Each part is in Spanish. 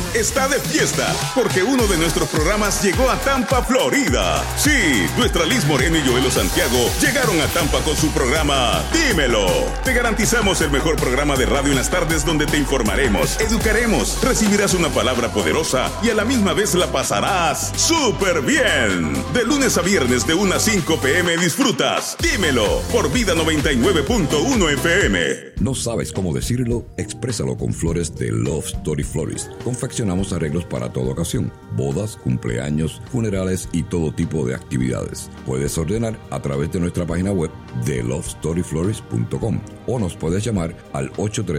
está de fiesta porque uno de nuestros programas llegó a Tampa, Florida. Sí, nuestra Liz Moreno y Joelo Santiago llegaron a Tampa con su programa Dímelo. Te garantizamos el mejor programa de radio en las tardes donde te informaremos, educaremos, recibirás una palabra poderosa y a la misma vez la pasarás súper bien. De lunes a viernes de 1 a 5 p.m. disfrutas Dímelo por Vida 99.1 FM. ¿No sabes cómo decirlo? Exprésalo con flores de Love Story Florist. Confeccionamos arreglos para toda ocasión: bodas, cumpleaños, funerales y todo tipo de actividades. Puedes ordenar a través de nuestra página web de lovestoryflorist.com o nos puedes llamar al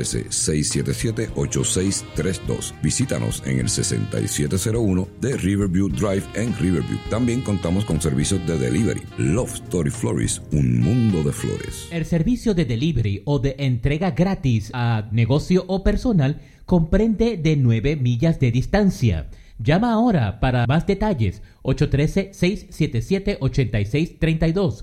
813-677-8632. Visítanos en el 6701 de Riverview Drive en Riverview. También contamos con servicios de delivery. Love Story Florist, un mundo de flores. El servicio de delivery o de entrega gratis a negocio o personal comprende de 9 millas de distancia. Llama ahora para más detalles. 813-677-8632.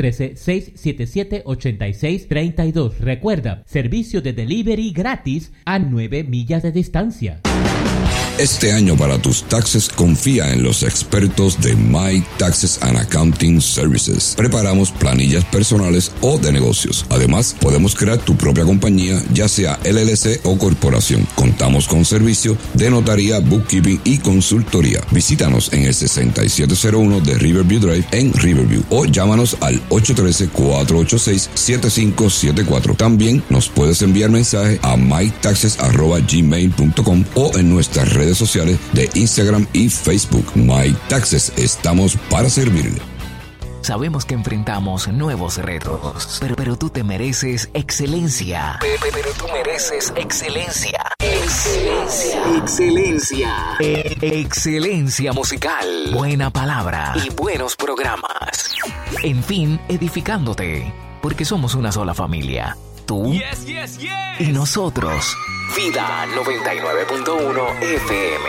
813-677-8632. Recuerda, servicio de delivery gratis a 9 millas de distancia. Este año para tus taxes confía en los expertos de My Taxes and Accounting Services. Preparamos planillas personales o de negocios. Además, podemos crear tu propia compañía, ya sea LLC o corporación. Contamos con servicio de notaría, bookkeeping y consultoría. Visítanos en el 6701 de Riverview Drive en Riverview o llámanos al 813-486-7574. También nos puedes enviar mensaje a mytaxes@gmail.com o en nuestras redes sociales de Instagram y Facebook. My Taxes, estamos para servirle. Sabemos que enfrentamos nuevos retos, pero tú te mereces excelencia. Pero tú mereces excelencia. Excelencia. Excelencia musical. Buena palabra y buenos programas. En fin, edificándote, porque somos una sola familia. Tú y nosotros. Vida 99.1 FM.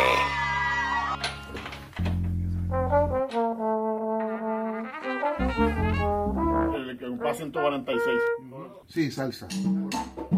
El que pasa en 146. Sí, salsa.